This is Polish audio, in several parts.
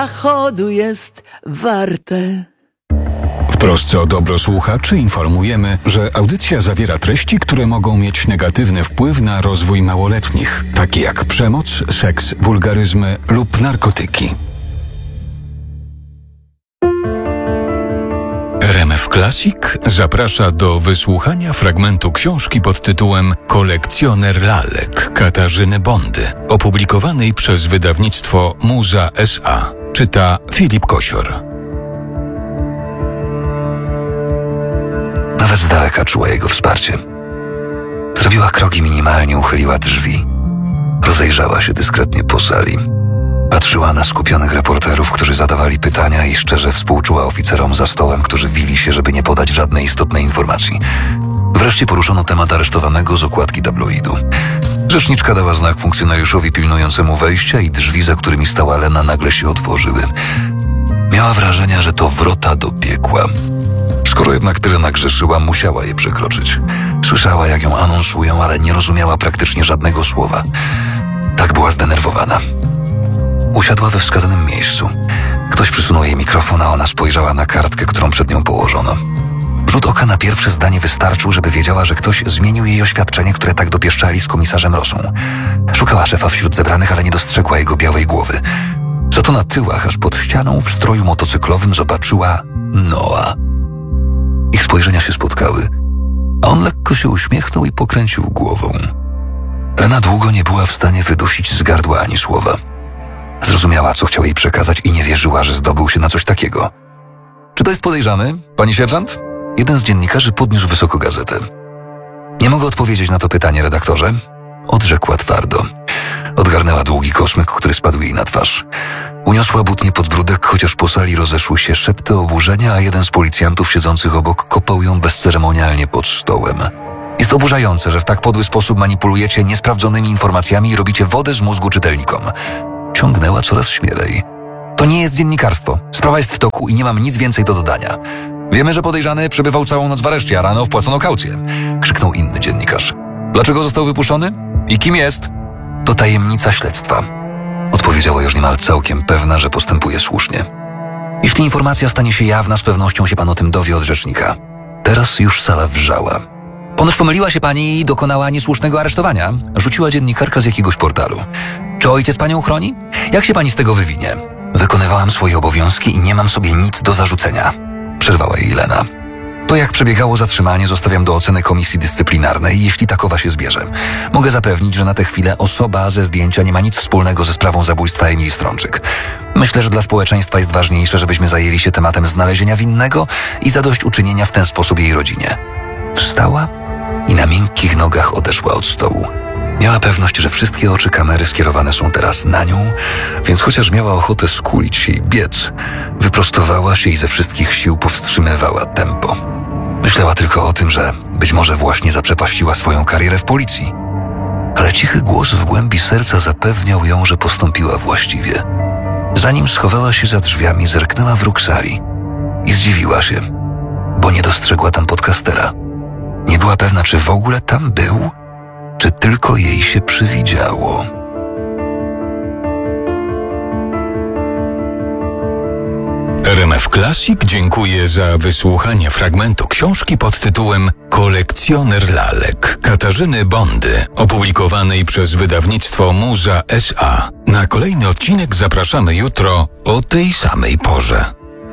zachodu jest warte. W trosce o dobro słuchaczy informujemy, że audycja zawiera treści, które mogą mieć negatywny wpływ na rozwój małoletnich, takie jak przemoc, seks, wulgaryzmy lub narkotyki. RMF Classic zaprasza do wysłuchania fragmentu książki pod tytułem Kolekcjoner lalek Katarzyny Bondy, opublikowanej przez wydawnictwo Muza S.A. Czyta Filip Kosior. Nawet z daleka czuła jego wsparcie. Zrobiła krok i minimalnie uchyliła drzwi. Rozejrzała się dyskretnie po sali. Patrzyła na skupionych reporterów, którzy zadawali pytania i szczerze współczuła oficerom za stołem, którzy wili się, żeby nie podać żadnej istotnej informacji. Wreszcie poruszono temat aresztowanego z okładki tabloidu. Rzeczniczka dała znak funkcjonariuszowi pilnującemu wejścia i drzwi, za którymi stała Lena, nagle się otworzyły. Miała wrażenie, że to wrota do piekła. Skoro jednak tyle nagrzeszyła, musiała je przekroczyć. Słyszała, jak ją anonsują, ale nie rozumiała praktycznie żadnego słowa. Tak była zdenerwowana. Usiadła we wskazanym miejscu. Ktoś przysunął jej mikrofon, a ona spojrzała na kartkę, którą przed nią położono. Rzut oka na pierwsze zdanie wystarczył, żeby wiedziała, że ktoś zmienił jej oświadczenie, które tak dopieszczali z komisarzem Rosą. Szukała szefa wśród zebranych, ale nie dostrzegła jego białej głowy. Za to na tyłach, aż pod ścianą, w stroju motocyklowym zobaczyła Noa. Ich spojrzenia się spotkały, a on lekko się uśmiechnął i pokręcił głową. Lena długo nie była w stanie wydusić z gardła ani słowa. Zrozumiała, co chciał jej przekazać i nie wierzyła, że zdobył się na coś takiego. Czy to jest podejrzany, pani sierżant? Jeden z dziennikarzy podniósł wysoko gazetę. Nie mogę odpowiedzieć na to pytanie, redaktorze, odrzekła twardo. Odgarnęła długi kosmyk, który spadł jej na twarz. Uniosła butnie podbródek, chociaż po sali rozeszły się szepty oburzenia, a jeden z policjantów siedzących obok kopał ją bezceremonialnie pod stołem. Jest oburzające, że w tak podły sposób manipulujecie niesprawdzonymi informacjami i robicie wodę z mózgu czytelnikom. Ciągnęła coraz śmielej. To nie jest dziennikarstwo. Sprawa jest w toku i nie mam nic więcej do dodania. Wiemy, że podejrzany przebywał całą noc w areszcie, a rano wpłacono kaucję. Krzyknął inny dziennikarz. Dlaczego został wypuszczony? I kim jest? To tajemnica śledztwa. Odpowiedziała już niemal całkiem pewna, że postępuje słusznie. Jeśli informacja stanie się jawna, z pewnością się pan o tym dowie od rzecznika. Teraz już sala wrzała. Ponoć pomyliła się pani i dokonała niesłusznego aresztowania, rzuciła dziennikarka z jakiegoś portalu. Czy ojciec panią chroni? Jak się pani z tego wywinie? Wykonywałam swoje obowiązki i nie mam sobie nic do zarzucenia, przerwała jej Lena. To, jak przebiegało zatrzymanie, zostawiam do oceny komisji dyscyplinarnej, jeśli takowa się zbierze. Mogę zapewnić, że na tę chwilę osoba ze zdjęcia nie ma nic wspólnego ze sprawą zabójstwa Emilii Strączyk. Myślę, że dla społeczeństwa jest ważniejsze, żebyśmy zajęli się tematem znalezienia winnego i zadośćuczynienia w ten sposób jej rodzinie. Wstała i na miękkich nogach odeszła od stołu. Miała pewność, że wszystkie oczy kamery skierowane są teraz na nią, więc chociaż miała ochotę skulić się i biec, wyprostowała się i ze wszystkich sił powstrzymywała tempo. Myślała tylko o tym, że być może właśnie zaprzepaściła swoją karierę w policji. Ale cichy głos w głębi serca zapewniał ją, że postąpiła właściwie. Zanim schowała się za drzwiami, zerknęła w róg sali i zdziwiła się, bo nie dostrzegła tam podcastera. Nie była pewna, czy w ogóle tam był, czy tylko jej się przywidziało. RMF Classic dziękuję za wysłuchanie fragmentu książki pod tytułem Kolekcjoner lalek Katarzyny Bondy, opublikowanej przez wydawnictwo Muza S.A. Na kolejny odcinek zapraszamy jutro o tej samej porze.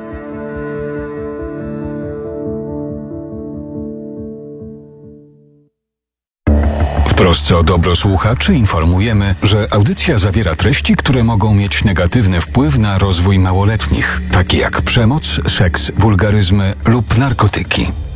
W trosce o dobro słuchaczy informujemy, że audycja zawiera treści, które mogą mieć negatywny wpływ na rozwój małoletnich, takie jak przemoc, seks, wulgaryzmy lub narkotyki.